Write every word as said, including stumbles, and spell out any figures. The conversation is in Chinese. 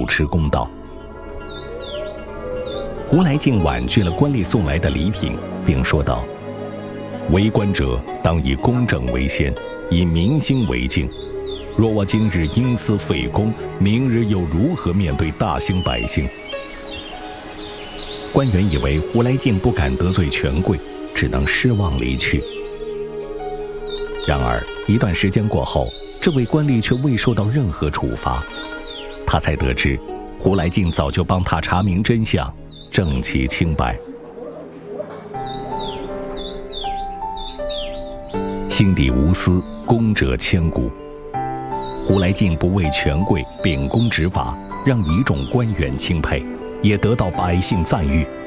持公道。胡来敬婉拒了官吏送来的礼品，并说道：“为官者当以公正为先，以民心为镜。若我今日因私废公，明日又如何面对大兴百姓？”官员以为胡来敬不敢得罪权贵，只能失望离去。然而一段时间过后，这位官吏却未受到任何处罚。他才得知，胡来敬早就帮他查明真相，证其清白。心底无私，公者千古。胡来敬不畏权贵，秉公执法，让一众官员钦佩，也得到百姓赞誉。